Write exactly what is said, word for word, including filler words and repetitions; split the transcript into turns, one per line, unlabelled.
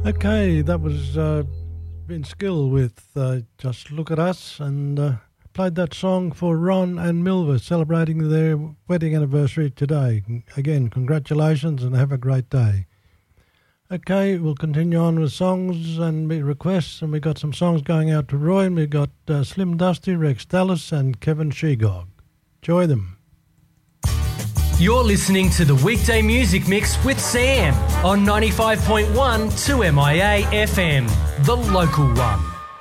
Okay, that was uh, Vince Gill with uh, Just Look at Us, and uh, played that song for Ron and Milva celebrating their wedding anniversary today. Again, congratulations and have a great day. Okay, we'll continue on with songs and requests, and we got some songs going out to Roy, and we got uh, Slim Dusty, Rex Dallas and Kevin Shegog. Enjoy them.
You're listening to the Weekday Music Mix with Sam on ninety-five point one two M I A F M, the local one.